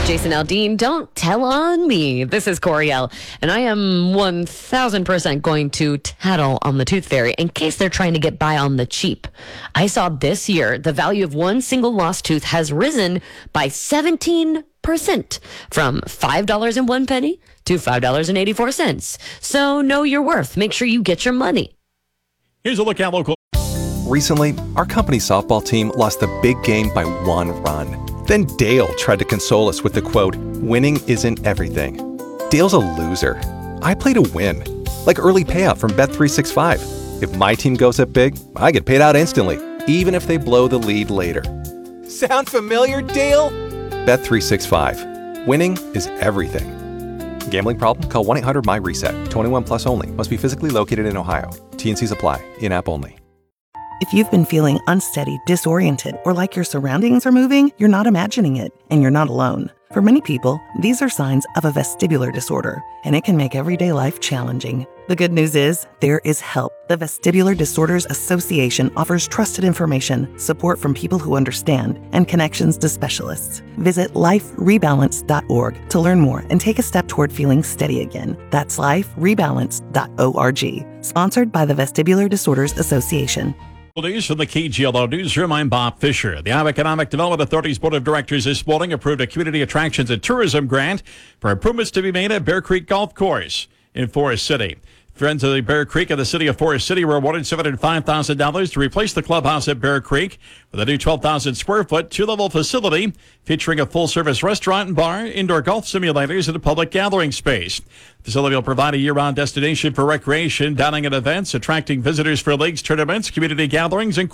Jason Aldean, don't tell on me. This is Coriel, and I am 1,000% going to tattle on the Tooth Fairy in case they're trying to get by on the cheap. I saw this year the value of one single lost tooth has risen by 17%, from $5.01 to $5.84. So know your worth. Make sure you get your money. Here's a look at local. Recently, our company softball team lost the big game by 1 run. Then Dale tried to console us with the quote, "Winning isn't everything." Dale's a loser. I play to win. Like early payout from Bet365. If my team goes up big, I get paid out instantly, even if they blow the lead later. Sound familiar, Dale? Bet365. Winning is everything. Gambling problem? Call 1-800-MY-RESET. 21 plus only. Must be physically located in Ohio. T&Cs apply. In-app only. If you've been feeling unsteady, disoriented, or like your surroundings are moving, you're not imagining it, and you're not alone. For many people, these are signs of a vestibular disorder, and it can make everyday life challenging. The good news is, there is help. The Vestibular Disorders Association offers trusted information, support from people who understand, and connections to specialists. Visit liferebalance.org to learn more and take a step toward feeling steady again. That's liferebalance.org. Sponsored by the Vestibular Disorders Association. News from the KGLO Newsroom. I'm Bob Fisher. The Iowa Economic Development Authority's Board of Directors this morning approved a Community Attractions and Tourism grant for improvements to be made at Bear Creek Golf Course in Forest City. Friends of the Bear Creek and the City of Forest City were awarded $705,000 to replace the clubhouse at Bear Creek with a new 12,000 square foot, 2-level facility featuring a full-service restaurant and bar, indoor golf simulators, and a public gathering space. The facility will provide a year-round destination for recreation, dining, and events, attracting visitors for leagues, tournaments, community gatherings, and